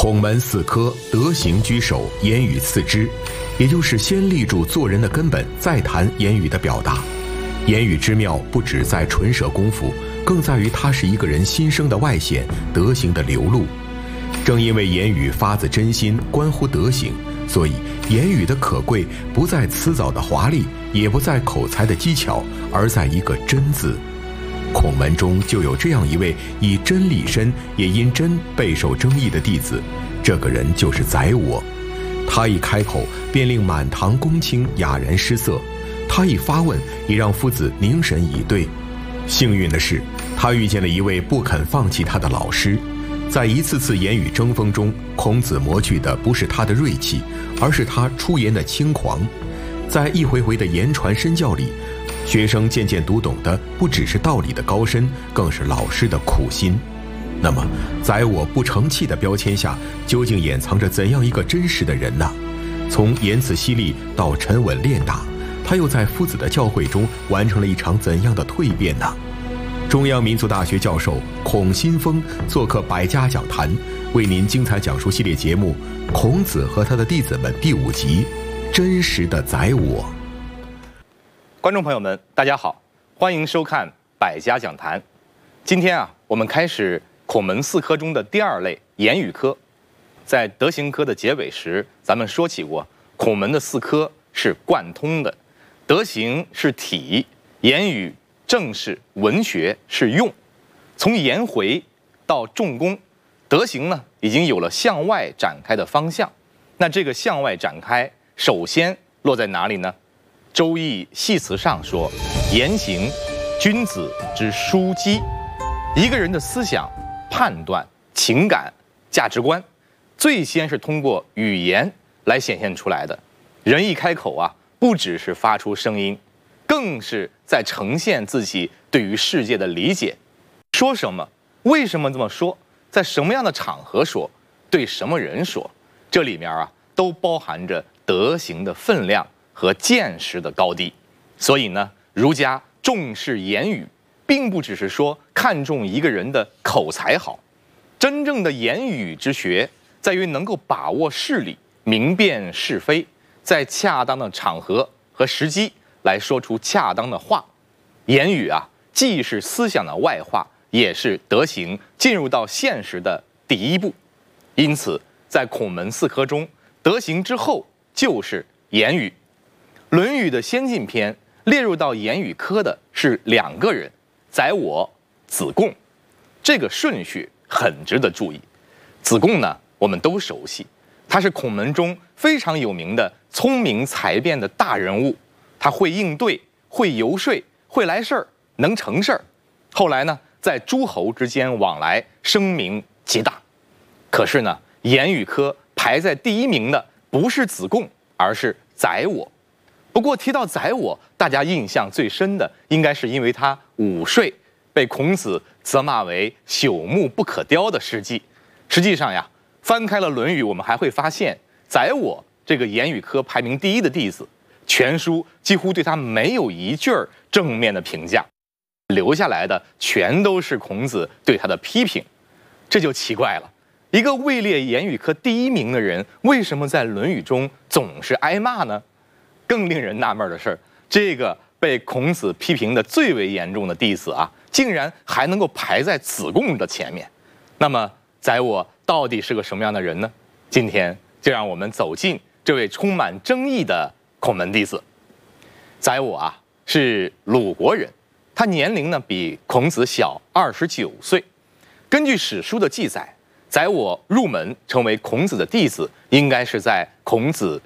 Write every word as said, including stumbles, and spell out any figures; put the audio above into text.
孔门四科，德行居首，言语次之，也就是先立住做人的根本，再谈言语的表达。言语之妙，不只在唇舌功夫，更在于它是一个人心声的外显，德行的流露。正因为言语发自真心，关乎德行，所以言语的可贵不在辞藻的华丽，也不在口才的技巧，而在一个真字。孔门中就有这样一位以真立身，也因真备受争议的弟子，这个人就是宰我。他一开口便令满堂公卿哑然失色，他一发问也让夫子凝神以对。幸运的是，他遇见了一位不肯放弃他的老师。在一次次言语争锋中，孔子磨去的不是他的锐气，而是他出言的轻狂。在一回回的言传身教里，学生渐渐读懂的不只是道理的高深，更是老师的苦心。那么，宰我不成器的标签下，究竟掩藏着怎样一个真实的人呢？从言辞犀利到沉稳练达，他又在夫子的教诲中完成了一场怎样的蜕变呢？中央民族大学教授孔新峰做客百家讲坛，为您精彩讲述系列节目《孔子和他的弟子们》第五集：真实的宰我。 观众朋友们，大家好，欢迎收看百家讲坛。今天啊，我们开始孔门四科中的第二类言语科。在德行科的结尾时，咱们说起过，孔门的四科是贯通的，德行是体，言语、政事、文学是用。从颜回到仲弓，德行呢已经有了向外展开的方向。那这个向外展开，首先落在哪里呢？周易系辞上说：“言行，君子之枢机。”一个人的思想、判断、情感、价值观，最先是通过语言来显现出来的。人一开口啊，不只是发出声音，更是在呈现自己对于世界的理解。说什么？为什么这么说？在什么样的场合说？对什么人说？这里面啊，都包含着德行的分量和见识的高低。所以呢，儒家重视言语，并不只是说看重一个人的口才好，真正的言语之学在于能够把握事理，明辨是非，在恰当的场合和时机来说出恰当的话。言语啊，既是思想的外化，也是德行进入到现实的第一步。因此，在孔门四科中，德行之后就是言语。《论语》的先进篇列入到言语科的是两个人，宰我、子贡。这个顺序很值得注意。子贡呢，我们都熟悉，他是孔门中非常有名的聪明才辩的大人物。他会应对，会游说，会来事儿，能成事儿。后来呢，在诸侯之间往来，声名极大。可是呢，言语科排在第一名的不是子贡，而是宰我。不过提到宰我，大家印象最深的应该是因为他午睡，被孔子责骂为朽木不可雕的事迹。实际上呀，翻开了《论语》，我们还会发现，宰我这个言语科排名第一的弟子，全书几乎对他没有一句儿正面的评价，留下来的全都是孔子对他的批评。这就奇怪了，一个位列言语科第一名的人，为什么在《论语》中总是挨骂呢？更令人纳闷的是，这个被孔子批评的最为严重的弟子啊，竟然还能够排在子贡的前面。那么，宰我到底是个什么样的人呢？今天就让我们走进这位充满争议的孔门弟子。宰我啊，是鲁国人，他年龄呢比孔子小二十九岁。根据史书的记载，宰我入门成为孔子的弟子，应该是在孔子